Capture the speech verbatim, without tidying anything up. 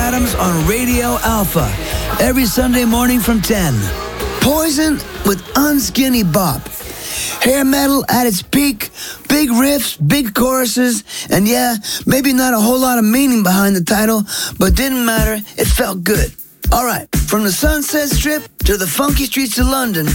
Adams on Radio Alpha every Sunday morning from ten. Poison with Unskinny Bop. Hair metal at its peak, big riffs, big choruses, and yeah, maybe not a whole lot of meaning behind the title, but didn't matter, it felt good. Alright, from the Sunset Strip to the funky streets of London,